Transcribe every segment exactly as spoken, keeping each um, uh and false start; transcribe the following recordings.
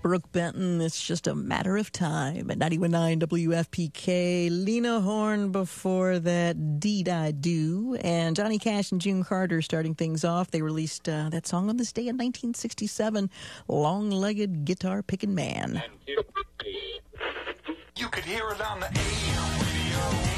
Brooke Benton, It's Just a Matter of Time at ninety-one point nine W F P K. Lena Horne before that, Deed I Do. And Johnny Cash and June Carter starting things off. They released uh, that song on this day in nineteen sixty-seven, Long-Legged Guitar Picking Man. You could hear it on the A M radio.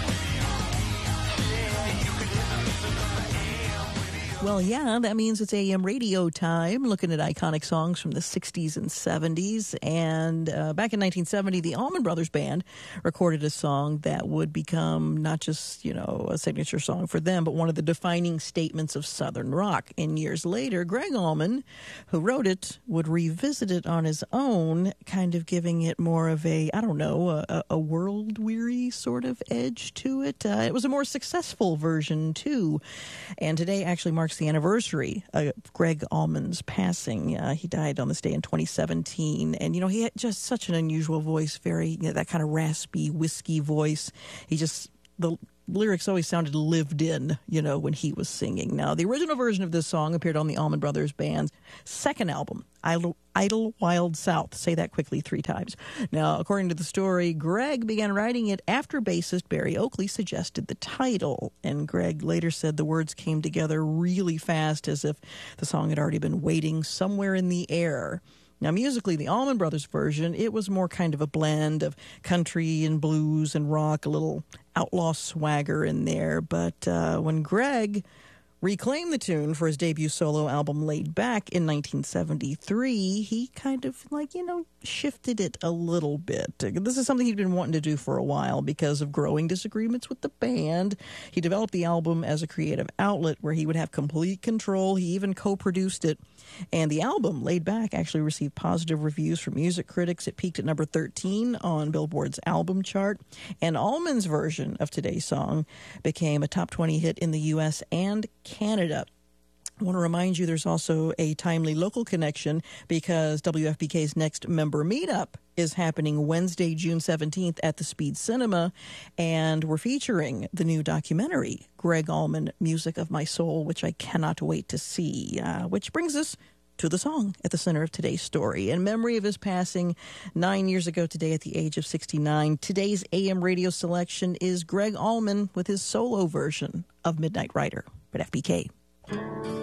Well, yeah, that means it's A M radio time, looking at iconic songs from the sixties and seventies. And uh, back in nineteen seventy, the Allman Brothers Band recorded a song that would become not just, you know, a signature song for them, but one of the defining statements of Southern rock. And years later, Gregg Allman, who wrote it, would revisit it on his own, kind of giving it more of a, I don't know, a, a world-weary sort of edge to it. Uh, it was a more successful version, too. And today actually marks the anniversary of Gregg Allman's passing. Uh, he died on this day in twenty seventeen. And, you know, he had just such an unusual voice, very, you know, that kind of raspy, whiskey voice. He just, the lyrics always sounded lived in, you know, when he was singing. Now, the original version of this song appeared on the Allman Brothers Band's second album, Idle, Idle Wild South. Say that quickly three times. Now, according to the story, Gregg began writing it after bassist Barry Oakley suggested the title. And Gregg later said the words came together really fast, as if the song had already been waiting somewhere in the air. Now, musically, the Allman Brothers version, it was more kind of a blend of country and blues and rock, a little outlaw swagger in there. But uh, when Gregg reclaimed the tune for his debut solo album Laid Back in nineteen seventy-three, he kind of, like, you know, shifted it a little bit. This is something he'd been wanting to do for a while because of growing disagreements with the band. He developed the album as a creative outlet where he would have complete control. He even co-produced it. And the album, Laid Back, actually received positive reviews from music critics. It peaked at number thirteen on Billboard's album chart. And Allman's version of today's song became a top twenty hit in the U S and Canada. I want to remind you there's also a timely local connection because W F P K's next member meetup is happening Wednesday, June seventeenth at the Speed Cinema, and we're featuring the new documentary, Gregg Allman, Music of My Soul, which I cannot wait to see, uh, which brings us to the song at the center of today's story. In memory of his passing nine years ago today at the age of sixty-nine, today's A M radio selection is Gregg Allman with his solo version of Midnight Rider at F P K.